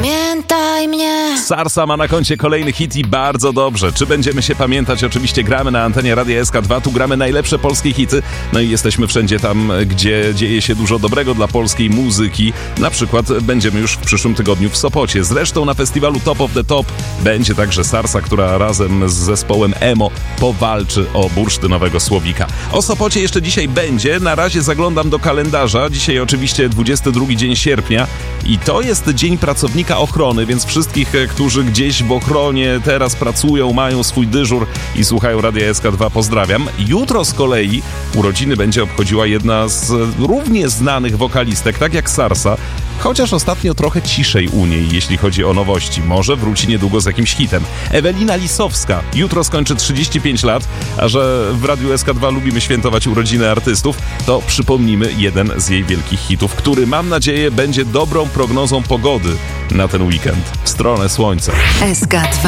Pamiętaj mnie. Sarsa ma na koncie kolejny hit i bardzo dobrze. Czy będziemy się pamiętać? Oczywiście gramy na antenie Radia SK2, tu gramy najlepsze polskie hity. No i jesteśmy wszędzie tam, gdzie dzieje się dużo dobrego dla polskiej muzyki. Na przykład będziemy już w przyszłym tygodniu w Sopocie. Zresztą na festiwalu Top of the Top będzie także Sarsa, która razem z zespołem Emo powalczy o bursztynowego słowika. O Sopocie jeszcze dzisiaj będzie. Na razie zaglądam do kalendarza. Dzisiaj oczywiście 22 dzień sierpnia i to jest Dzień Pracownika Ochrony, więc wszystkich, którzy gdzieś w ochronie teraz pracują, mają swój dyżur i słuchają Radia SK2, pozdrawiam. Jutro z kolei urodziny będzie obchodziła jedna z równie znanych wokalistek, tak jak Sarsa, chociaż ostatnio trochę ciszej u niej, jeśli chodzi o nowości. Może wróci niedługo z jakimś hitem. Ewelina Lisowska jutro skończy 35 lat, a że w Radiu SK2 lubimy świętować urodziny artystów, to przypomnimy jeden z jej wielkich hitów, który mam nadzieję będzie dobrą prognozą pogody na ten weekend. W stronę słońca. SK2